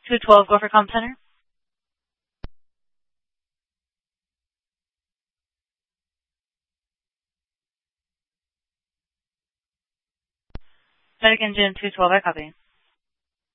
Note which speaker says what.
Speaker 1: 212, go for comm center. Medic engine 212, I copy.